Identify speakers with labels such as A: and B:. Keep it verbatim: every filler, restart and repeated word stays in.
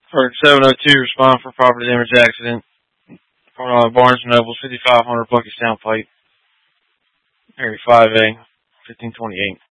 A: Or seven oh two, respond for property damage accident. Uh, Barnes and Noble, fifty-five hundred Bucky Sound Pipe. Area five A, fifteen twenty-eight.